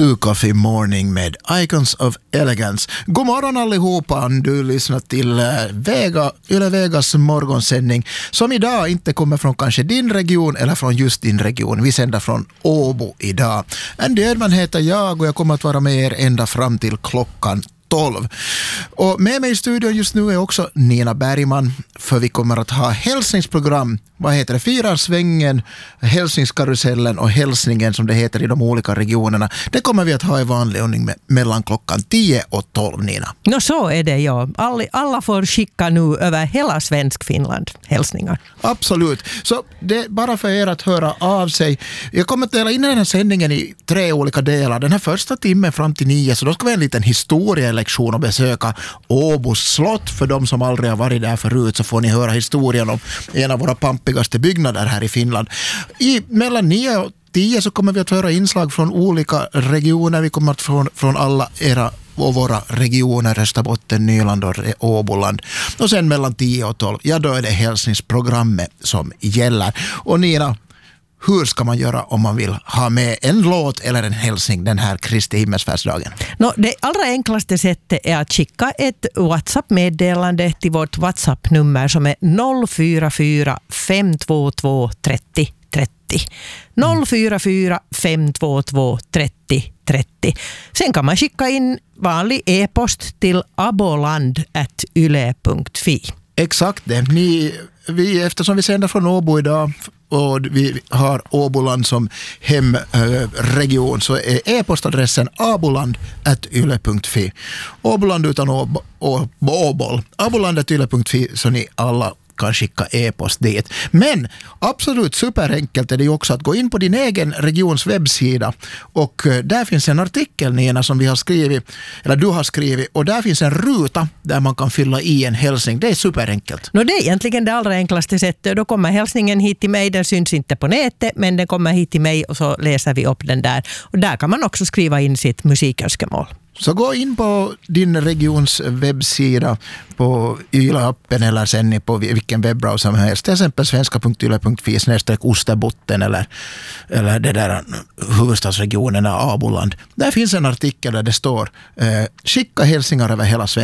2 Coffee Morning med Icons of Elegance. God morgon allihopa, du lyssnar till Yle Vegas morgonsändning som idag inte kommer från kanske din region eller från just din region. Vi sänder från Åbo idag. Andy Edman heter jag och jag kommer att vara med er ända fram till klockan 12. Och med mig i studion just nu är också Nina Bergman, för vi kommer att ha hälsningsprogram. Vad heter det? Fyrarsvängen, hälsningskarusellen och hälsningen som det heter i de olika regionerna. Det kommer vi att ha i vanlig ordning mellan klockan 10 och 12, Nina. No, så är det, ja. Alla får skicka nu över hela svensk Finland hälsningar. Absolut. Så det är bara för er att höra av sig. Jag kommer att dela in den här sändningen i 3 olika delar. Den här första timmen fram till 9, så då ska vi ha en liten historielektion och besöka Åbo slott. För de som aldrig har varit där förut så får ni höra historien om en av våra pampigaste byggnader här i Finland. Mellan 9 och 10 så kommer vi att höra inslag från olika regioner. Vi kommer att från alla era och våra regioner, Österbotten, Nyland och Åboland. Och sen mellan 10 och 12, ja då är det hälsningsprogrammet som gäller. Och Nina, hur ska man göra om man vill ha med en låt eller en hälsning den här Kristi himmelsfärdsdagen? Det allra enklaste sättet är att skicka ett WhatsApp-meddelande till vårt WhatsApp-nummer som är 044 522 30 30. 044 522 30 30. Sen kan man skicka in vanlig e-post till aboland@yle.fi. Exakt det. Eftersom vi sänder från Åbo idag och vi har Åboland som hemregion, så är e-postadressen aboland@yle.fi. Åboland utan åbol. Aboland@yle.fi, så ni alla kan skicka e-post dit. Men absolut superenkelt är det ju också att gå in på din egen regions webbsida, och där finns en artikel, Nina, som vi har skrivit, eller du har skrivit, och där finns en ruta där man kan fylla i en hälsning. Det är superenkelt. Det är egentligen det allra enklaste sättet. Då kommer hälsningen hit till mig, den syns inte på nätet, men den kommer hit till mig och så läser vi upp den där. Och där kan man också skriva in sitt musikönskemål. Så gå in på din regions webbsida på Yle-appen eller sen på vilken webbrowser som helst. Till exempel svenska.yle.fi/Osterbotten eller det där huvudstadsregionerna Aboland. Där finns en artikel där det står skicka hälsningar över hela Sverige.